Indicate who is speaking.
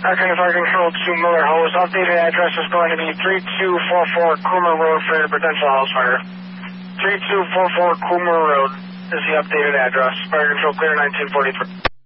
Speaker 1: Fire Control to Miller Hose. Updated address is going to be 3244 Coomer Road for a potential house fire. 3244 Coomer Road is the updated address. Fire Control clear 1943.